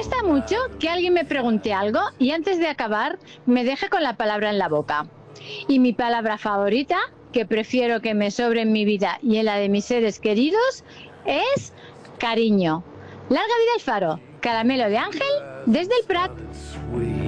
cuesta mucho que alguien me pregunte algo y antes de acabar me deje con la palabra en la boca. Y mi palabra favorita, que prefiero que me sobre en mi vida y en la de mis seres queridos, es cariño. Larga vida al faro. Caramelo de Ángel desde el Prat.